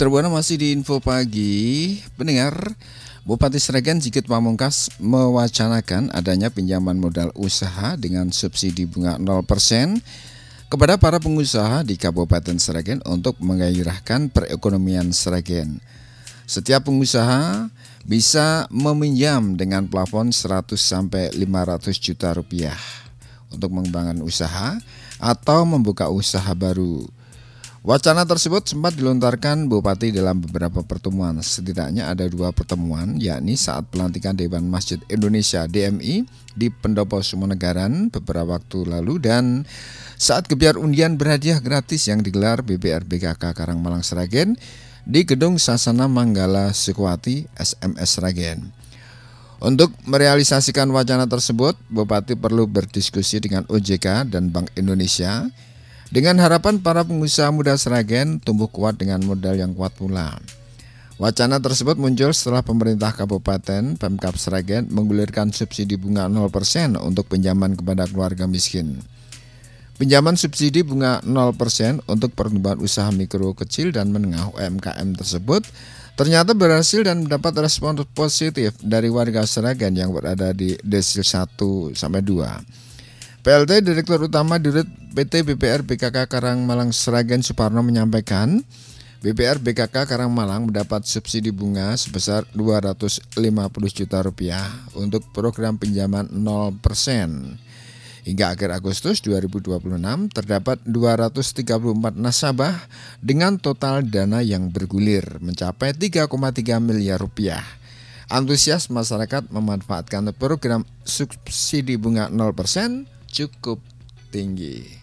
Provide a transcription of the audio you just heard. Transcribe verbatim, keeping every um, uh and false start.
Mitra Buana masih di info pagi. Pendengar, Bupati Sragen Sigit Pamungkas mewacanakan adanya pinjaman modal usaha dengan subsidi bunga nol persen kepada para pengusaha di Kabupaten Sragen untuk menggairahkan perekonomian Sragen. Setiap pengusaha bisa meminjam dengan plafon seratus sampai lima ratus juta rupiah untuk mengembangkan usaha atau membuka usaha baru. Wacana tersebut sempat dilontarkan Bupati dalam beberapa pertemuan. Setidaknya ada dua pertemuan, yakni saat pelantikan Dewan Masjid Indonesia D M I di Pendopo Sumonegaran beberapa waktu lalu dan saat gebiar undian berhadiah gratis yang digelar B B R B K K Karangmalang Sragen di Gedung Sasana Manggala Sukwati S M S Sragen. Untuk merealisasikan wacana tersebut, Bupati perlu berdiskusi dengan O J K dan Bank Indonesia dengan harapan para pengusaha muda Sragen tumbuh kuat dengan modal yang kuat pula. Wacana tersebut muncul setelah pemerintah Kabupaten Pemkab Sragen menggulirkan subsidi bunga nol persen untuk pinjaman kepada keluarga miskin. Pinjaman subsidi bunga nol persen untuk pertumbuhan usaha mikro, kecil, dan menengah U M K M tersebut ternyata berhasil dan mendapat respon positif dari warga Sragen yang berada di desil satu sampai dua. P L T Direktur Utama Dirut P T B P R B K K Karangmalang Sragen Suparno menyampaikan, B P R B K K Karangmalang mendapat subsidi bunga sebesar dua ratus lima puluh juta rupiah untuk program pinjaman nol persen. Hingga akhir Agustus dua ribu dua puluh enam terdapat dua ratus tiga puluh empat nasabah dengan total dana yang bergulir mencapai tiga koma tiga miliar rupiah. Antusias masyarakat memanfaatkan program subsidi bunga nol persen cukup tinggi.